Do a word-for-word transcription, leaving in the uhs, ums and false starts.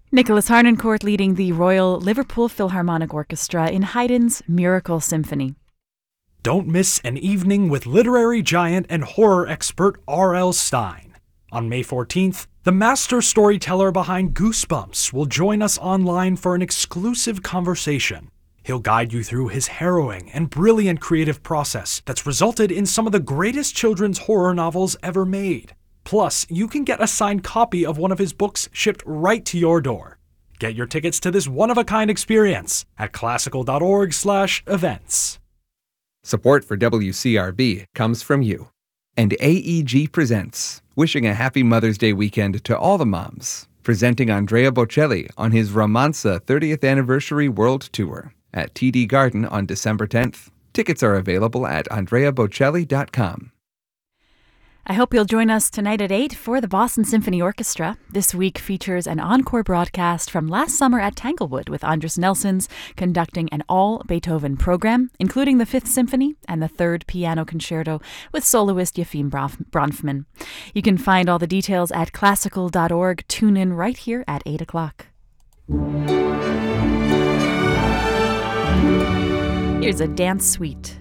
Nicholas Harnoncourt leading the Royal Liverpool Philharmonic Orchestra in Haydn's Miracle Symphony. Don't miss an evening with literary giant and horror expert R L. Stine. On May fourteenth, the master storyteller behind Goosebumps will join us online for an exclusive conversation. He'll guide you through his harrowing and brilliant creative process that's resulted in some of the greatest children's horror novels ever made. Plus, you can get a signed copy of one of his books shipped right to your door. Get your tickets to this one-of-a-kind experience at classical.org slash events. Support for W C R B comes from you. And A E G presents, wishing a happy Mother's Day weekend to all the moms, presenting Andrea Bocelli on his Romanza thirtieth Anniversary World Tour at T D Garden on December tenth. Tickets are available at andrea bocelli dot com. I hope you'll join us tonight at eight for the Boston Symphony Orchestra. This week features an encore broadcast from last summer at Tanglewood with Andris Nelsons conducting an all-Beethoven program, including the Fifth Symphony and the Third Piano Concerto with soloist Yefim Bronfman. You can find all the details at classical dot org. Tune in right here at eight o'clock. Here's a dance suite.